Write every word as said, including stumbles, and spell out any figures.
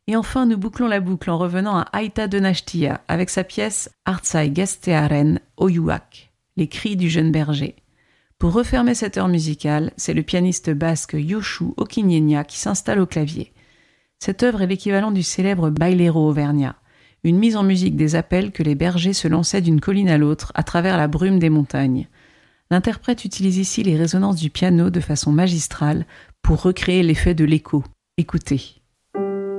Et enfin, nous bouclons la boucle en revenant à Aita Donastia avec sa pièce Artzai Gaztearen Oihuak, les cris du jeune berger. Pour refermer cette heure musicale, c'est le pianiste basque Josu Okiñena qui s'installe au clavier. Cette œuvre est l'équivalent du célèbre Bailero auvergnat, une mise en musique des appels que les bergers se lançaient d'une colline à l'autre à travers la brume des montagnes. L'interprète utilise ici les résonances du piano de façon magistrale pour recréer l'effet de l'écho. Écoutez.